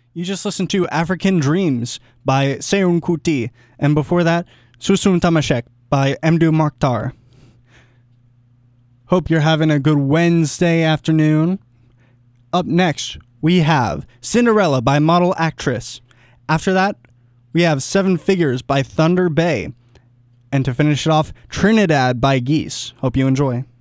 You just listened to African Dreams by Seun Kuti, and before that, Susum Tamashek by Mdu Mokhtar. Hope you're having a good Wednesday afternoon. Up next, we have Cinderella by Model Actress. After that, we have Seven Figures by Thunder Bay. And to finish it off, Trinidad by Geese. Hope you enjoy.